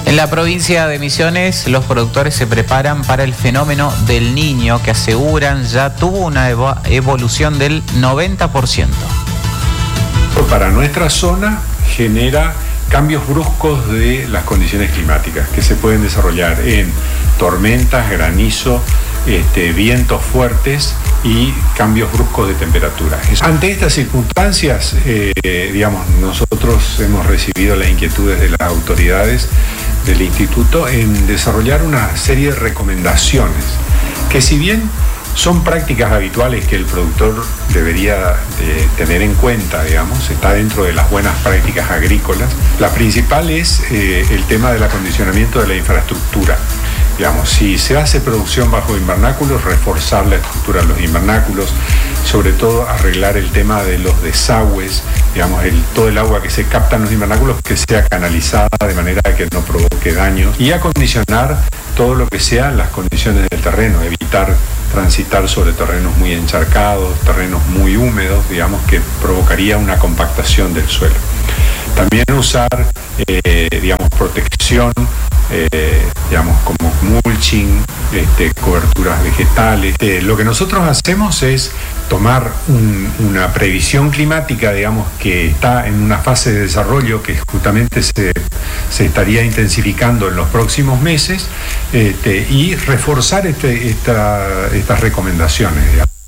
En la provincia de Misiones, los productores se preparan para el fenómeno del Niño, que aseguran ya tuvo una evolución del 90%. Para nuestra zona genera cambios bruscos de las condiciones climáticas que se pueden desarrollar en tormentas, granizo, vientos fuertes y cambios bruscos de temperatura. Ante estas circunstancias, nosotros hemos recibido las inquietudes de las autoridades del instituto en desarrollar una serie de recomendaciones que, si bien son prácticas habituales que el productor debería tener en cuenta, está dentro de las buenas prácticas agrícolas, la principal es el tema del acondicionamiento de la infraestructura. Si se hace producción bajo invernáculos, reforzar la estructura de los invernáculos, sobre todo arreglar el tema de los desagües, todo el agua que se capta en los invernáculos que sea canalizada de manera que no provoque daños, y acondicionar todo lo que sean las condiciones del terreno, evitar transitar sobre terrenos muy encharcados, terrenos muy húmedos, que provocaría una compactación del suelo. También usar, protección, como mulching, coberturas vegetales. Lo que nosotros hacemos es tomar una previsión climática, que está en una fase de desarrollo que justamente se estaría intensificando en los próximos meses, y reforzar estas recomendaciones.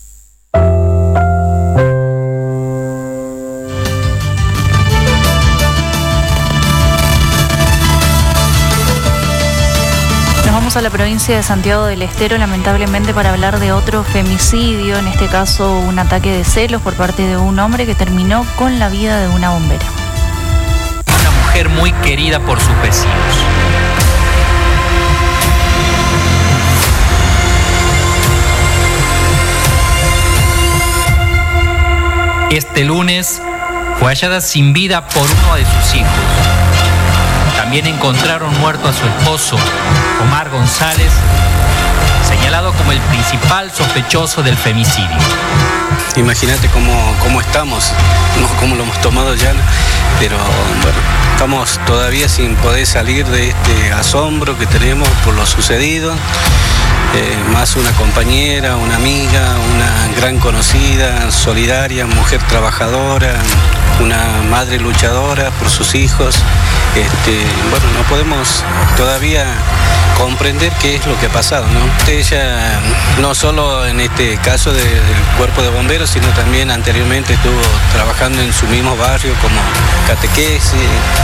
A la provincia de Santiago del Estero, lamentablemente, para hablar de otro femicidio, en este caso un ataque de celos por parte de un hombre que terminó con la vida de una bombera. Una mujer muy querida por sus vecinos. Este lunes fue hallada sin vida por uno de sus hijos. También encontraron muerto a su esposo, Omar González, señalado como el principal sospechoso del femicidio. Imagínate cómo estamos, cómo lo hemos tomado ya, pero bueno, estamos todavía sin poder salir de este asombro que tenemos por lo sucedido. Más una compañera, una amiga, una gran conocida, solidaria, mujer trabajadora, una madre luchadora por sus hijos. No podemos todavía comprender qué es lo que ha pasado, ¿no? Ella, no solo en este caso del cuerpo de bomberos, sino también anteriormente estuvo trabajando en su mismo barrio como catequesis,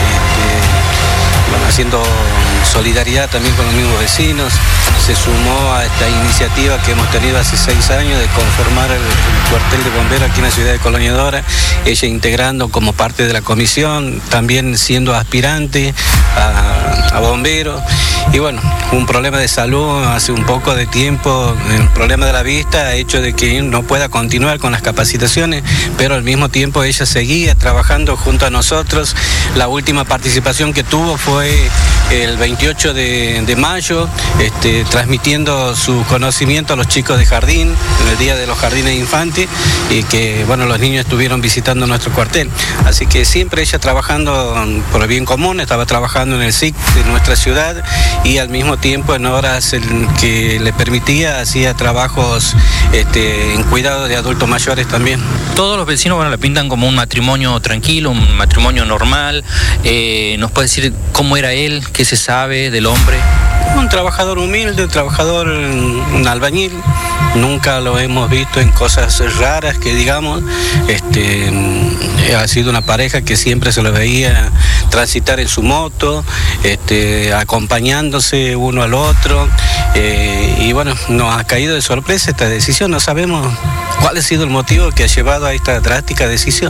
haciendo solidaridad también con los mismos vecinos. Se sumó a esta iniciativa que hemos tenido hace 6 años de conformar el cuartel de bomberos aquí en la ciudad de Colonia Dora, ella integrando como parte de la comisión, también siendo aspirante a bombero. Y bueno, un problema de salud hace un poco de tiempo, el problema de la vista ha hecho de que no pueda continuar con las capacitaciones, pero al mismo tiempo ella seguía trabajando junto a nosotros. La última participación que tuvo fue el 28 de mayo, transmitiendo su conocimiento a los chicos de jardín, en el Día de los Jardines Infantes, y que los niños estuvieron visitando nuestro cuartel. Así que siempre ella trabajando por el bien común, estaba trabajando en el SIC de nuestra ciudad, y al mismo tiempo en horas que le permitía hacía trabajos en cuidado de adultos mayores también. Todos los vecinos la pintan como un matrimonio tranquilo, un matrimonio normal. ¿Nos puede decir cómo era él? ¿Qué se sabe del hombre? Un trabajador humilde, un albañil. Nunca lo hemos visto en cosas raras que digamos. Ha sido una pareja que siempre se lo veía transitar en su moto, acompañándose uno al otro. Y bueno, nos ha caído de sorpresa esta decisión. No sabemos cuál ha sido el motivo que ha llevado a esta drástica decisión.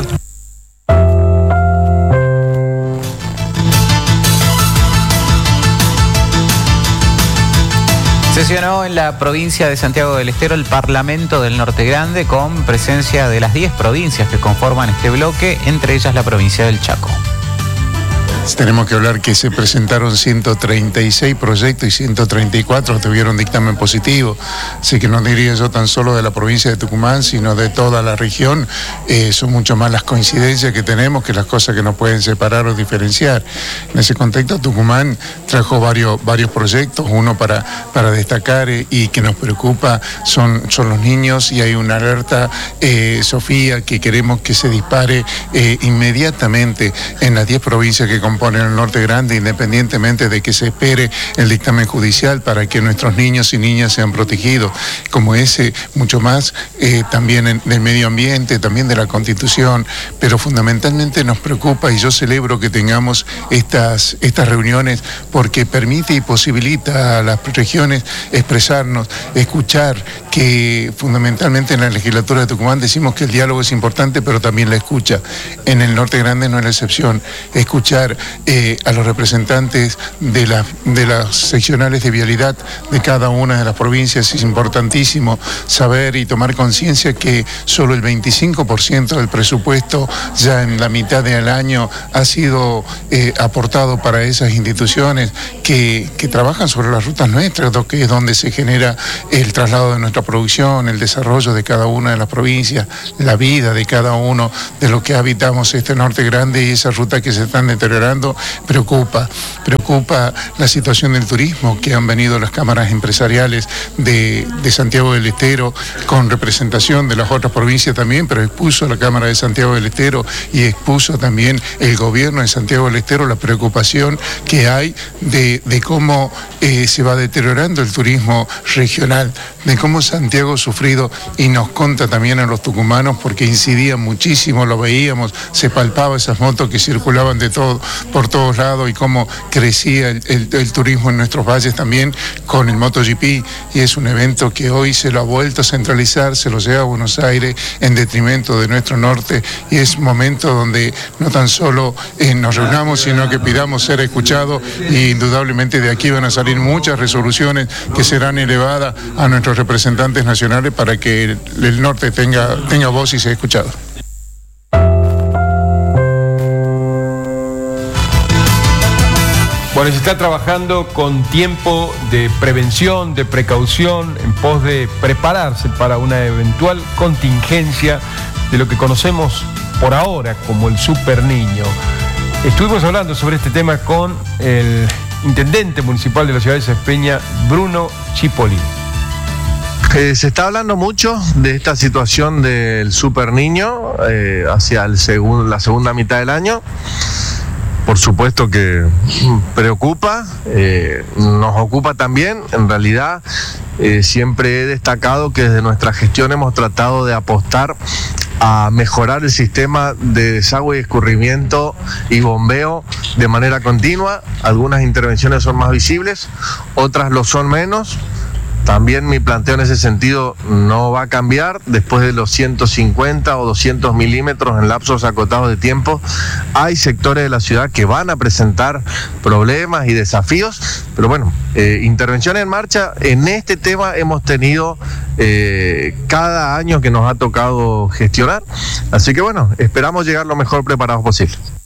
Sesionó en la provincia de Santiago del Estero el Parlamento del Norte Grande con presencia de las 10 provincias que conforman este bloque, entre ellas la provincia del Chaco. tenemos que hablar que se presentaron 136 proyectos y 134 tuvieron dictamen positivo. Así que no diría yo tan solo de la provincia de Tucumán, sino de toda la región. Son mucho más las coincidencias que tenemos que las cosas que nos pueden separar o diferenciar. En ese contexto, Tucumán trajo varios proyectos. Uno para destacar y que nos preocupa son los niños, y hay una alerta, Sofía, que queremos que se dispare inmediatamente en las 10 provincias que componen el Norte Grande, independientemente de que se espere el dictamen judicial, para que nuestros niños y niñas sean protegidos, como ese, mucho más también del medio ambiente, también de la Constitución, pero fundamentalmente nos preocupa, y yo celebro que tengamos estas reuniones, porque permite y posibilita a las regiones expresarnos, escuchar, que fundamentalmente en la legislatura de Tucumán decimos que el diálogo es importante, pero también la escucha. En el Norte Grande no es la excepción. Escuchar a los representantes de las seccionales de vialidad de cada una de las provincias es importantísimo. Saber y tomar conciencia que solo el 25% del presupuesto ya en la mitad del año ha sido aportado para esas instituciones que trabajan sobre las rutas nuestras, que es donde se genera el traslado de nuestra producción, el desarrollo de cada una de las provincias, la vida de cada uno de los que habitamos este Norte Grande, y esas rutas que se están deteriorando preocupa la situación del turismo, que han venido las cámaras empresariales de Santiago del Estero con representación de las otras provincias también, pero expuso la Cámara de Santiago del Estero y expuso también el gobierno de Santiago del Estero la preocupación que hay de cómo se va deteriorando el turismo regional, de cómo Santiago ha sufrido, y nos conta también a los tucumanos, porque incidía muchísimo, lo veíamos, se palpaba esas motos que circulaban por todos lados, y cómo crecía el turismo en nuestros valles también con el MotoGP, y es un evento que hoy se lo ha vuelto a centralizar, se lo lleva a Buenos Aires en detrimento de nuestro norte, y es momento donde no tan solo nos reunamos, sino que pidamos ser escuchados, y indudablemente de aquí van a salir muchas resoluciones que serán elevadas a nuestros representantes nacionales para que el norte tenga voz y sea escuchado. Bueno, se está trabajando con tiempo de prevención, de precaución, en pos de prepararse para una eventual contingencia de lo que conocemos por ahora como el Super Niño. Estuvimos hablando sobre este tema con el intendente municipal de la ciudad de Sáenz Peña, Bruno Chipoli. Se está hablando mucho de esta situación del Super Niño hacia la segunda mitad del año. Por supuesto que preocupa, nos ocupa también. En realidad, siempre he destacado que desde nuestra gestión hemos tratado de apostar a mejorar el sistema de desagüe y escurrimiento y bombeo de manera continua. Algunas intervenciones son más visibles, otras lo son menos. También mi planteo en ese sentido no va a cambiar. Después de los 150 o 200 milímetros en lapsos acotados de tiempo, hay sectores de la ciudad que van a presentar problemas y desafíos, pero bueno, intervención en marcha. En este tema hemos tenido cada año que nos ha tocado gestionar, así que bueno, esperamos llegar lo mejor preparados posible.